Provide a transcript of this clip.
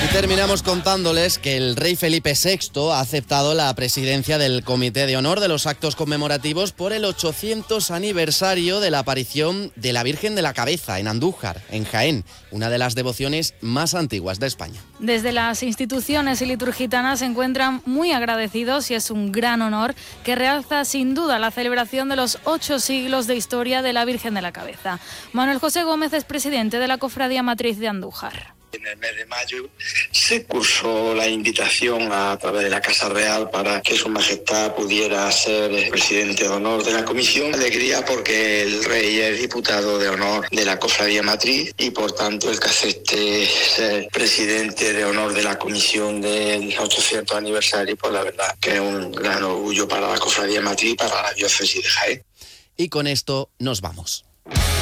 Terminamos contándoles que el rey Felipe VI ha aceptado la presidencia del Comité de Honor de los actos conmemorativos por el 800 aniversario de la aparición de la Virgen de la Cabeza en Andújar, en Jaén, una de las devociones más antiguas de España. Desde las instituciones ilicurgitanas se encuentran muy agradecidos y es un gran honor que realza sin duda la celebración de los 8 siglos de historia de la Virgen de la Cabeza. Manuel José Gómez es presidente de la Cofradía Matriz de Andújar. En el mes de mayo se cursó la invitación a través de la Casa Real para que Su Majestad pudiera ser presidente de honor de la comisión. Alegría porque el rey es diputado de honor de la Cofradía Matriz y por tanto el que acepte ser presidente de honor de la comisión del 800 aniversario, pues la verdad que es un gran orgullo para la Cofradía Matriz y para la diócesis de Jaén. Y con esto nos vamos.